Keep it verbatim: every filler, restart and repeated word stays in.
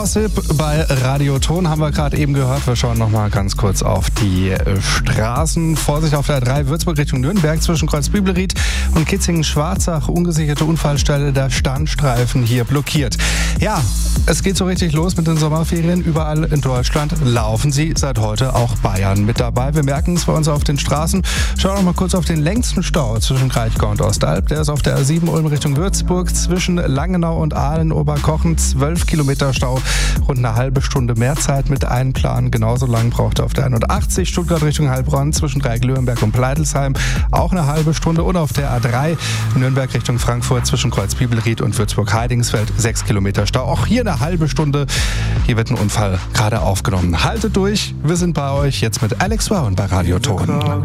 Gossip bei Radio Ton haben wir gerade eben gehört. Wir schauen noch mal ganz kurz auf die Straßen. Vorsicht auf der A drei Würzburg Richtung Nürnberg zwischen Kreuzbübleried und Kitzingen-Schwarzach. Ungesicherte Unfallstelle, der Standstreifen hier blockiert. Ja, es geht so richtig los mit den Sommerferien. Überall in Deutschland laufen sie. Seit heute auch Bayern mit dabei. Wir merken es bei uns auf den Straßen. Schauen wir noch mal kurz auf den längsten Stau zwischen Kraichgau und Ostalb. Der ist auf der A sieben Ulm Richtung Würzburg zwischen Langenau und Aalen Oberkochen. zwölf Kilometer Stau, rund eine halbe Stunde mehr Zeit mit Einplanen. Genauso lang braucht er auf der einundachtzig Stuttgart Richtung Heilbronn zwischen Dreieck-Löwenberg und Pleitelsheim auch eine halbe Stunde. Und auf der A drei Nürnberg Richtung Frankfurt zwischen Kreuzbübleried und Würzburg-Heidingsfeld sechs Kilometer Stau. Auch hier eine halbe Stunde. Hier wird ein Unfall gerade aufgenommen. Haltet durch, wir sind bei euch jetzt mit Alex Brown bei Radio Ton.